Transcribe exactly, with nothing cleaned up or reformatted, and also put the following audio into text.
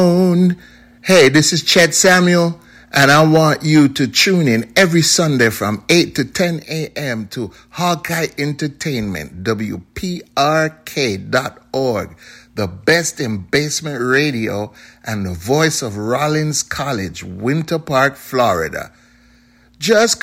Hey, this is Chet Samuel, and I want you to tune in every Sunday from eight to ten a.m. to Hawkeye Entertainment, W P R K dot org, the best in basement radio and the voice of Rollins College, Winter Park, Florida. Just